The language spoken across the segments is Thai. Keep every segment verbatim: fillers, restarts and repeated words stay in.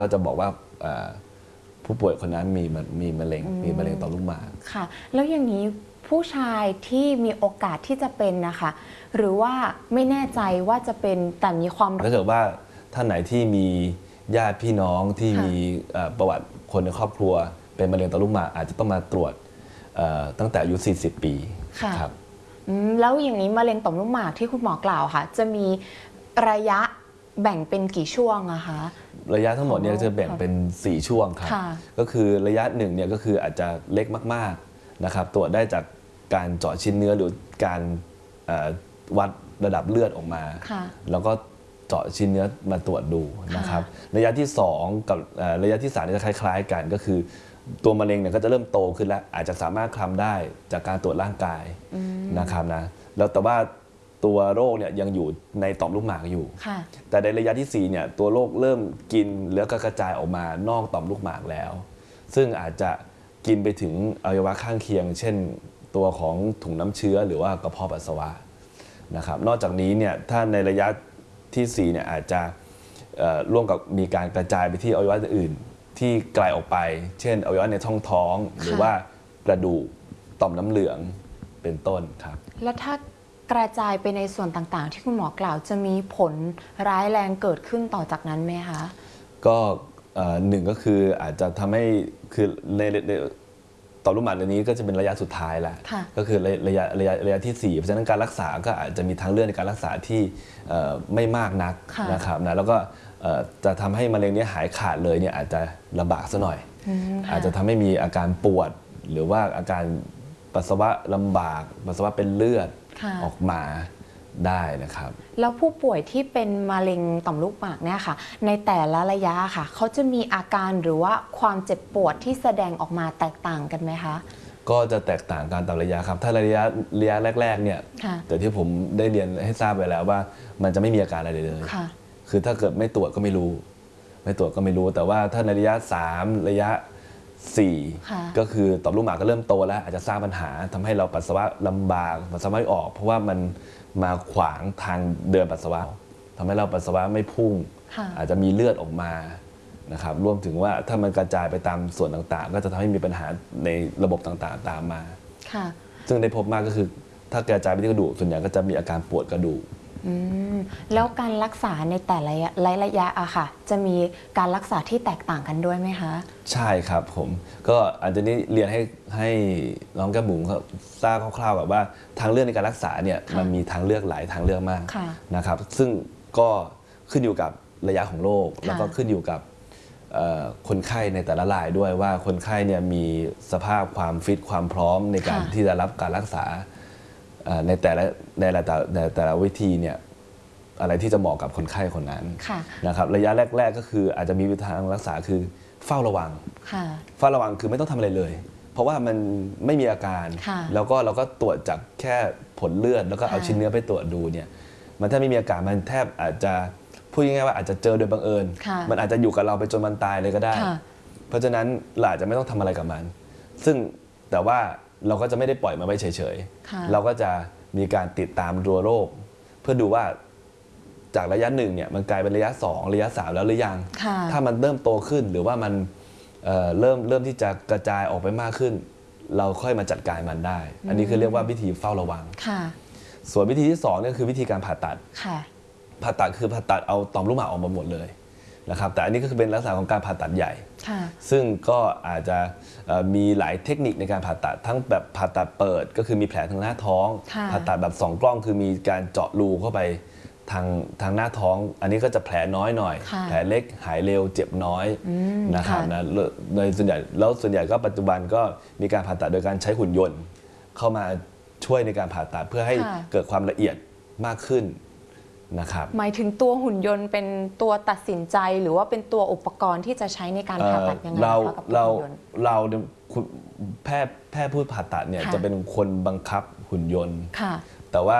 ก็จะบอกว่าผู้ป่วยคนนั้นมีมีมะเร็งมีมะเร็งต่อมลูกหมากค่ะแล้วอย่างนี้ผู้ชายที่มีโอกาสที่จะเป็นนะคะหรือว่าไม่แน่ใจว่าจะเป็นแต่มีความถ้าเกิดว่าท่านไหนที่มีญาติพี่น้องที่มีประวัติคนในครอบครัวเป็นมะเร็งต่อมลูกหมากอาจจะต้องมาตรวจตั้งแต่อายุสี่สิบปีครับแล้วอย่างนี้มะเร็งต่อมลูกหมากที่คุณหมอกล่าวค่ะจะมีระยะแบ่งเป็นกี่ช่วงอะคะระยะทั้งหมดเนี่ยจะแบ่งเป็นสี่ช่วงครับก็คือระยะหนึ่งเนี่ยก็คืออาจจะเล็กมากๆนะครับตรวจได้จากการเจาะชิ้นเนื้อหรือการวัดระดับเลือดออกมาแล้วก็เจาะชิ้นเนื้อมาตรวจดูนะครับระยะที่สองกับระยะที่สามจะคล้ายๆกันก็คือตัวมะเร็งเนี่ยก็จะเริ่มโตขึ้นแล้วอาจจะสามารถคลำได้จากการตรวจร่างกายนะครับนะแล้วแต่ว่าตัวโรคเนี่ยยังอยู่ในต่อมลูกหมากอยู่แต่ในระยะที่สี่เนี่ยตัวโรคเริ่มกินแล้วก็กระจายออกมานอกต่อมลูกหมากแล้วซึ่งอาจจะกินไปถึงอวัยวะข้างเคียงเช่นตัวของถุงน้ำเชื้อหรือว่ากระเพาะปัสสาวะนะครับนอกจากนี้เนี่ยถ้าในระยะที่สี่เนี่ยอาจจะร่วมกับมีการกระจายไปที่อวัยวะอื่นที่ไกลออกไปเช่นอวัยวะในท้องท้องหรือว่ากระดูกต่อมน้ำเหลืองเป็นต้นครับแล้วถ้ากระจายไปในส่วนต่างๆที่คุณหมอกล่าวจะมีผลร้ายแรงเกิดขึ้นต่อจากนั้นไหมคะก็หนึ่งก็คืออาจจะทำให้คือในต่อมลูกหมากในนี้ก็จะเป็นระยะสุดท้ายแล้วก็คือระยะระยะระยะที่สี่เพราะฉะนั้นการรักษาก็อาจจะมีทางเลือกในการรักษาที่ไม่มากนักนะครับนะแล้วก็จะทำให้มะเร็งนี้หายขาดเลยเนี่ยอาจจะลำบากซะหน่อยอาจจะทำให้มีอาการปวดหรือว่าอาการปัสสาวะลำบากปัสสาวะเป็นเลือดออกมาได้นะครับแล้วผู้ป่วยที่เป็นมะเร็งต่อมลูกหมากเนี่ยค่ะในแต่ละระยะค่ะเขาจะมีอาการหรือว่าความเจ็บปวดที่แสดงออกมาแตกต่างกันไหมคะก็จะแตกต่างกันตามระยะครับถ้าระยะระยะแรกๆเนี่ยแต่ที่ผมได้เรียนให้ทราบไปแล้วว่ามันจะไม่มีอาการอะไรเลยคือถ้าเกิดไม่ตรวจก็ไม่รู้ไม่ตรวจก็ไม่รู้แต่ว่าถ้าในระยะสามระยะสี่ก็คือต่อมลูกหมากก็เริ่มโตแล้วอาจจะสร้างปัญหาทำให้เราปัสสาวะลำบากปัสสาวะไม่ออกเพราะว่ามันมาขวางทางเดินปัสสาวะทำให้เราปัสสาวะไม่พุ่งอาจจะมีเลือดออกมานะครับรวมถึงว่าถ้ามันกระจายไปตามส่วนต่างๆก็จะทำให้มีปัญหาในระบบต่างๆตามมาซึ่งได้พบมากก็คือถ้ากระจายไปที่กระดูกส่วนใหญ่ก็จะมีอาการปวดกระดูกแล้วการรักษาในแต่ละระยะอะค่ะจะมีการรักษาที่แตกต่างกันด้วยไหมคะใช่ครับผมก็อาจจะนี้เรียนให้ให้น้องแก้มบุ๋มเขาทราบคร่าวๆแบบว่าทางเลือกในการรักษาเนี่ยมันมีทางเลือกหลายทางเลือกมากนะครับซึ่งก็ขึ้นอยู่กับระยะของโรคแล้วก็ขึ้นอยู่กับคนไข้ในแต่ละรายด้วยว่าคนไข้เนี่ยมีสภาพความฟิตความพร้อมในการที่จะรับการรักษาในแต่ละในแต่ในแต่ละวิธีเนี่ยอะไรที่จะเหมาะกับคนไข้คนนั้นนะครับระยะแรกๆก็คืออาจจะมีวิธีทางรักษาคือเฝ้าระวังเฝ้าระวังคือไม่ต้องทำอะไรเลยเพราะว่ามันไม่มีอาการแล้วก็เราก็ตรวจจากแค่ผลเลือดแล้วก็เอาชิ้นเนื้อไปตรวจดูเนี่ยมันถ้าไม่มีอาการมันแทบอาจจะพูดง่ายๆว่าอาจจะเจอโดยบังเอิญมันอาจจะอยู่กับเราไปจนมันตายเลยก็ได้เพราะฉะนั้นเราอาจจะไม่ต้องทำอะไรกับมันซึ่งแต่ว่าเราก็จะไม่ได้ปล่อยมันไว้เฉยๆเราก็จะมีการติดตามตัวโรคเพื่อดูว่าจากระยะหนึ่งเนี่ยมันกลายเป็นระยะสองระยะสามแล้วหรือยังถ้ามันเริ่มโตขึ้นหรือว่ามัน เ, เริ่มเริ่มที่จะกระจายออกไปมากขึ้นเราค่อยมาจัดการมันได้อันนี้คือเรียกว่าวิธีเฝ้าระวังส่วนวิธีที่สองนี่คือวิธีการผ่าตัดผ่าตัดคือผ่าตัดเอาต่อมลูกหมากออกมาหมดเลยนะครับแต่อันนี้ก็คือเป็นลักษณะของการผ่าตัดใหญ่ซึ่งก็อาจจะมีหลายเทคนิคในการผ่าตัดทั้งแบบผ่าตัดเปิดก็คือมีแผลทางหน้าท้องผ่าตัดแบบสองกล้องคือมีการเจาะรูเข้าไปทางทางหน้าท้องอันนี้ก็จะแผลน้อยหน่อยแผลเล็กหายเร็วเจ็บน้อยนะครับนะโดยส่วนใหญ่แล้วส่วนใหญ่ก็ปัจจุบันก็มีการผ่าตัดโดยการใช้หุ่นยนต์เข้ามาช่วยในการผ่าตัดเพื่อให้เกิดความละเอียดมากขึ้นนะครับหมายถึงตัวหุ่นยนต์เป็นตัวตัดสินใจหรือว่าเป็นตัวอุปกรณ์ที่จะใช้ในการผ่าตัดยังไงเราเราเราแพทย์แพทย์ผู้ผ่าตัดเนี่ยจะเป็นคนบังคับหุ่นยนต์แต่ว่า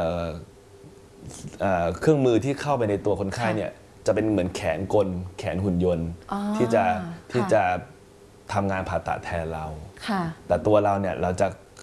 เครื่องมือที่เข้าไปในตัวคนไข้เนี่ยจะเป็นเหมือนแขนกลแขนหุ่นยนต์ที่จะที่จะทำงานผ่าตัดแทนเราแต่ตัวเราเนี่ยเราจะ